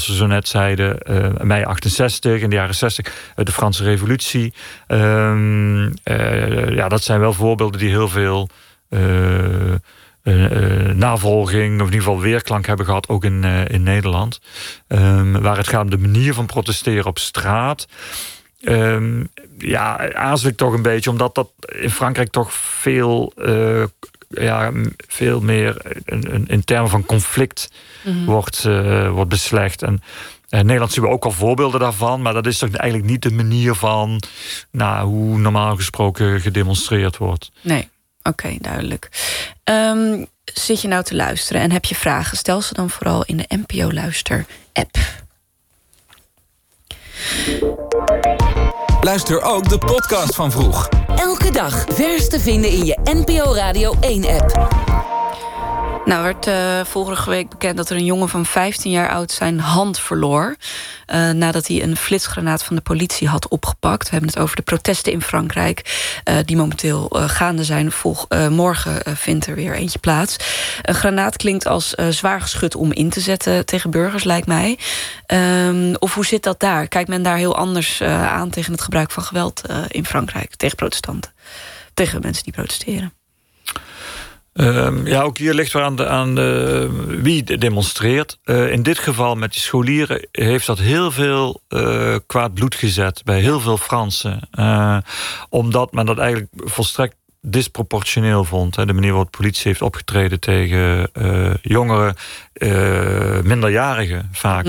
zoals we zo net zeiden, mei 68, in de jaren 60, de Franse Revolutie. Dat zijn wel voorbeelden die heel veel navolging, of in ieder geval weerklank hebben gehad, ook in Nederland. Waar het gaat om de manier van protesteren op straat. Aarzel ik toch een beetje, omdat dat in Frankrijk toch veel meer in termen van conflict wordt beslecht. En in Nederland zien we ook al voorbeelden daarvan, maar dat is toch eigenlijk niet de manier van hoe normaal gesproken gedemonstreerd wordt. Nee, oké, duidelijk. Zit je nou te luisteren en heb je vragen? Stel ze dan vooral in de NPO Luister-app. Luister ook de podcast van Vroeg. Elke dag vers te vinden in je NPO Radio 1-app. Nou, werd vorige week bekend dat er een jongen van 15 jaar oud zijn hand verloor. Nadat hij een flitsgranaat van de politie had opgepakt. We hebben het over de protesten in Frankrijk, die momenteel gaande zijn. Morgen vindt er weer eentje plaats. Een granaat klinkt als zwaar geschut om in te zetten tegen burgers, lijkt mij. Of hoe zit dat daar? Kijkt men daar heel anders aan tegen het gebruik van geweld in Frankrijk? Tegen protestanten? Tegen mensen die protesteren? Ook hier ligt weer aan wie demonstreert. In dit geval met die scholieren heeft dat heel veel kwaad bloed gezet bij heel veel Fransen. Omdat men dat eigenlijk volstrekt disproportioneel vond. De manier waarop de politie heeft opgetreden tegen jongeren, minderjarigen vaak.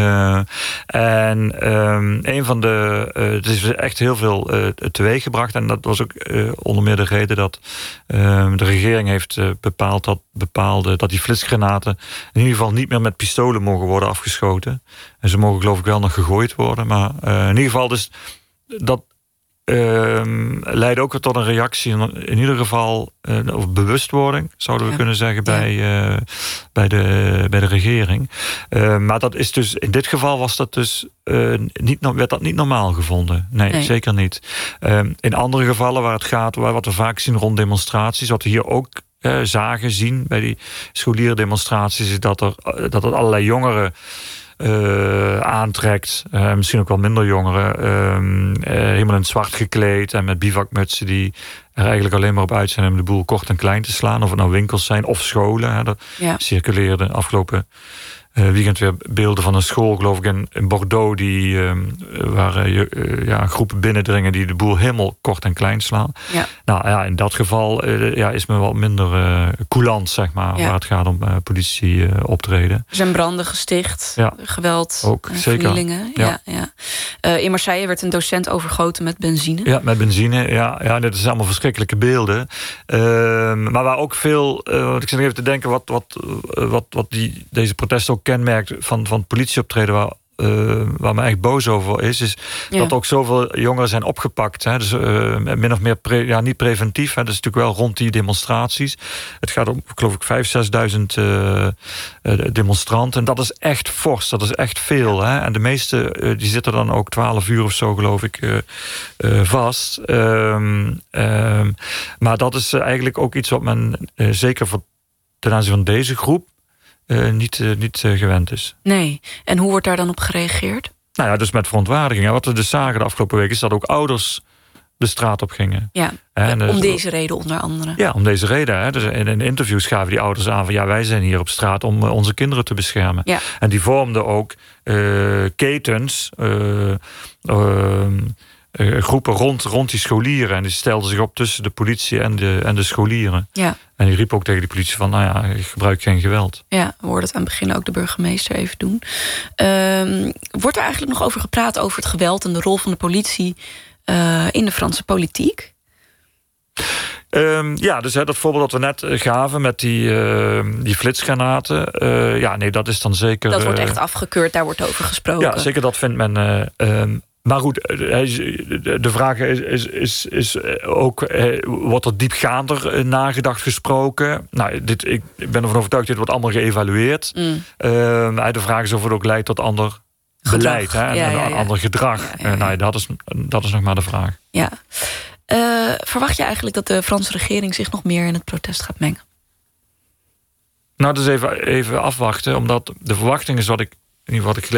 Een van de... het is echt heel veel teweeggebracht. En dat was ook onder meer de reden dat de regering heeft bepaald dat die flitsgranaten in ieder geval niet meer met pistolen mogen worden afgeschoten. En ze mogen geloof ik wel nog gegooid worden. Maar in ieder geval dus dat leidde ook weer tot een reactie, in ieder geval of bewustwording, zouden we kunnen zeggen, bij de regering. Maar dat is dus, in dit geval was dat dus werd dat niet normaal gevonden. Nee. Zeker niet. In andere gevallen waar het gaat, wat we vaak zien rond demonstraties, wat we hier ook zien bij die scholierendemonstraties, is dat er allerlei jongeren aantrekt. Misschien ook wel minder jongeren. Helemaal in het zwart gekleed en met bivakmutsen die er eigenlijk alleen maar op uit zijn om de boel kort en klein te slaan. Of het nou winkels zijn of scholen. Er circuleerden afgelopen weekend weer beelden van een school, geloof ik, in Bordeaux, waar groepen binnendringen die de boel helemaal kort en klein slaan. In dat geval is men wat minder coulant, zeg maar, waar het gaat om politie optreden. Er zijn branden gesticht, geweld, ook vernielingen. In Marseille werd een docent overgoten met benzine. Ja, met benzine. Ja, dit zijn allemaal verschrikkelijke beelden. Maar waar ook veel, ik zit even te denken wat deze protesten ook kenmerkt van het politieoptreden, waar me echt boos over is dat ook zoveel jongeren zijn opgepakt. Dus min of meer niet preventief. Dat is natuurlijk wel rond die demonstraties. Het gaat om, geloof ik, 5.000-6.000 demonstranten. En dat is echt fors, dat is echt veel. En de meeste die zitten dan ook 12 uur of zo, geloof ik, vast. Maar dat is eigenlijk ook iets wat men zeker ten aanzien van deze groep niet gewend is. Nee. En hoe wordt daar dan op gereageerd? Dus met verontwaardiging. Wat we dus zagen de afgelopen week is dat ook ouders de straat op gingen. Om deze reden onder andere. Ja, om deze reden. Dus in interviews gaven die ouders aan van wij zijn hier op straat om onze kinderen te beschermen. En die vormden ook ketens, groepen rond die scholieren. En die stelden zich op tussen de politie en de scholieren. En die riep ook tegen de politie van, gebruik geen geweld. Ja, we hoorden het aan het begin ook de burgemeester even doen. Wordt er eigenlijk nog over gepraat over het geweld en de rol van de politie in de Franse politiek? Dus dat voorbeeld dat we net gaven met die flitsgranaten. Dat is dan zeker... Dat wordt echt afgekeurd, daar wordt over gesproken. Ja, zeker, dat vindt men... Maar goed, de vraag is ook, wordt er diepgaander nagedacht, gesproken? Ik ben ervan overtuigd, dit wordt allemaal geëvalueerd. De vraag is of het ook leidt tot ander beleid en ander gedrag. Dat is nog maar de vraag. Verwacht je eigenlijk dat de Franse regering zich nog meer in het protest gaat mengen? Dus even afwachten, omdat de verwachting is wat ik gelezen